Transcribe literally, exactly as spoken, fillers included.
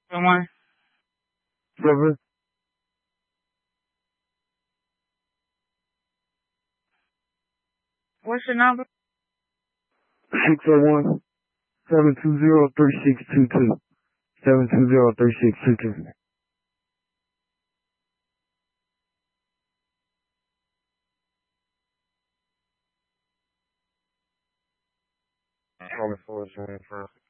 Someone? Seven. What's your number? Six oh one seven two zero three six two two. Seven two zero three six two two. Call me for first.